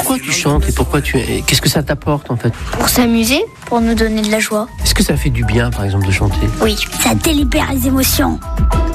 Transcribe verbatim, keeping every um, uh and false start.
Pourquoi tu chantes et pourquoi tu et qu'est-ce que ça t'apporte en fait? Pour s'amuser, pour nous donner de la joie. Est-ce que ça fait du bien par exemple de chanter? Oui. Ça délibère les émotions.